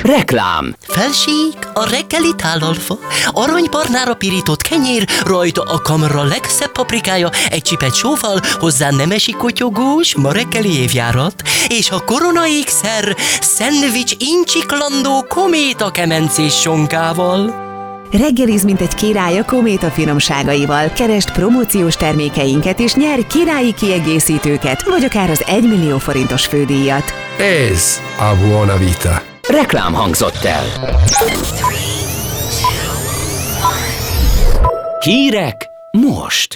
Reklám. Felség, a reggeli tálalfa, aranybarnára pirított kenyér, rajta a kamra legszebb paprikája, egy csipet sóval, hozzá nemesi kotyogós, ma reggeli évjárat, és a korona ékszer, szendvics incsiklandó kométa kemencés sonkával. Reggeliz, mint egy király a Kométa finomságaival. Keresd promóciós termékeinket és nyerj királyi kiegészítőket, vagy akár az 1 millió forintos fődíjat. Ez a Buona Vita. Reklám hangzott el. Hírek most.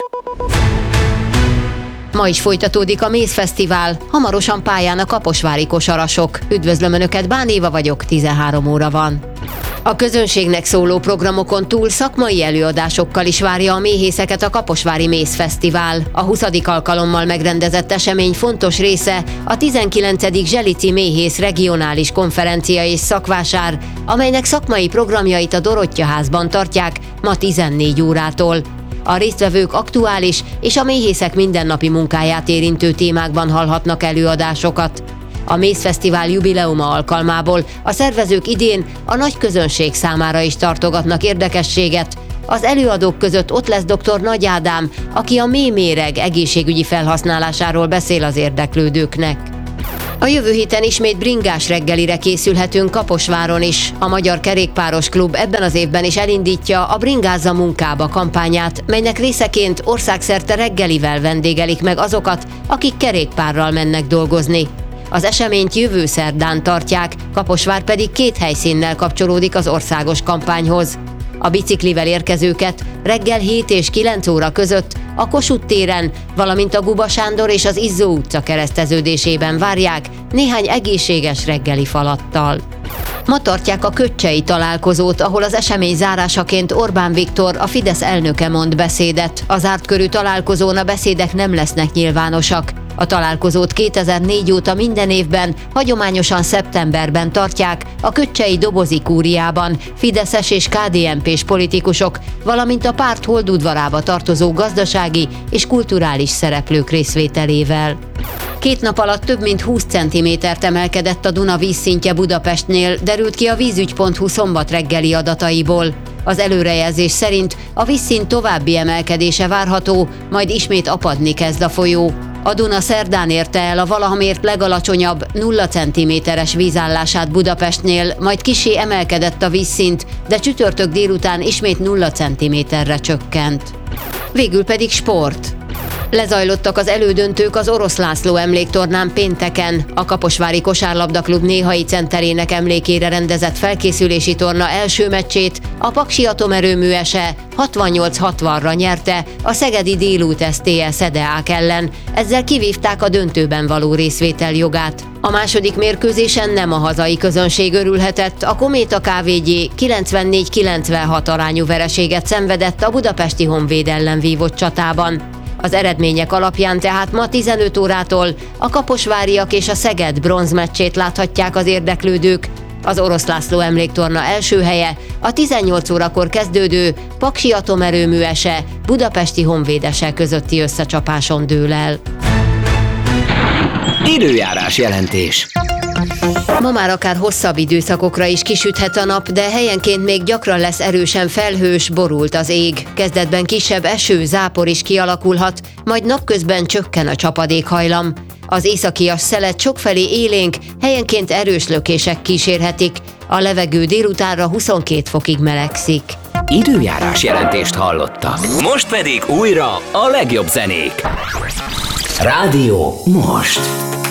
Ma is folytatódik a Mézfesztivál, hamarosan pályán a kaposvári kosarasok. Üdvözlöm Önöket, Bán Éva vagyok, 13 óra van. A közönségnek szóló programokon túl szakmai előadásokkal is várja a méhészeket a Kaposvári Mézfesztivál. A 20. alkalommal megrendezett esemény fontos része a 19. Zselici Méhész Regionális Konferencia és Szakvásár, amelynek szakmai programjait a Dorottya-házban tartják ma 14 órától. A résztvevők aktuális és a méhészek mindennapi munkáját érintő témákban hallhatnak előadásokat. A Mézfesztivál jubileuma alkalmából a szervezők idén a nagy közönség számára is tartogatnak érdekességet. Az előadók között ott lesz dr. Nagy Ádám, aki a méhméreg egészségügyi felhasználásáról beszél az érdeklődőknek. A jövő héten ismét bringás reggelire készülhetünk Kaposváron is. A Magyar Kerékpáros Klub ebben az évben is elindítja a Bringázza munkába kampányát, melynek részeként országszerte reggelivel vendégelik meg azokat, akik kerékpárral mennek dolgozni. Az eseményt jövő szerdán tartják, Kaposvár pedig 2 helyszínnel kapcsolódik az országos kampányhoz. A biciklivel érkezőket reggel 7 és 9 óra között a Kossuth téren, valamint a Guba Sándor és az Izzó utca kereszteződésében várják néhány egészséges reggeli falattal. Ma tartják a kötcsei találkozót, ahol az esemény zárásaként Orbán Viktor, a Fidesz elnöke mond beszédet. A zárt körű találkozón a beszédek nem lesznek nyilvánosak. A találkozót 2004 óta minden évben, hagyományosan szeptemberben tartják a kötcsei Dobozi kúriában fideszes és KDNP-s politikusok, valamint a párt holdudvarába tartozó gazdasági és kulturális szereplők részvételével. 2 nap alatt több mint 20 cm-t emelkedett a Duna vízszintje Budapestnél, derült ki a vízügy.hu szombat reggeli adataiból. Az előrejelzés szerint a vízszint további emelkedése várható, majd ismét apadni kezd a folyó. A Duna szerdán érte el a valaha mért legalacsonyabb 0 cm-es vízállását Budapestnél, majd kissé emelkedett a vízszint, de csütörtök délután ismét 0 cm-re csökkent. Végül pedig sport. Lezajlottak az elődöntők az Orosz László emléktornán pénteken. A Kaposvári Kosárlabdaklub Néhai Centerének emlékére rendezett felkészülési torna első meccsét a Paksi Atomerőmű SE 68-60-ra nyerte a szegedi Délút STE Szedeák ellen. Ezzel kivívták a döntőben való részvétel jogát. A második mérkőzésen nem a hazai közönség örülhetett, a Kométa KVG 94-96 arányú vereséget szenvedett a budapesti Honvéd ellen vívott csatában. Az eredmények alapján tehát ma 15 órától a kaposváriak és a Szeged bronzmeccsét láthatják az érdeklődők. Az Orosz László emléktorna első helye a 18 órakor kezdődő Paksi Atomerőmű SE budapesti Honvéd SE közötti összecsapáson dől el. Időjárás jelentés. Ma már akár hosszabb időszakokra is kisüthet a nap, de helyenként még gyakran lesz erősen felhős, borult az ég. Kezdetben kisebb eső, zápor is kialakulhat, majd napközben csökken a csapadékhajlam. Az északias szelet sokfelé élénk, helyenként erős lökések kísérhetik. A levegő délutánra 22 fokig melegszik. Időjárás jelentést hallottak. Most pedig újra a legjobb zenék. Rádió most.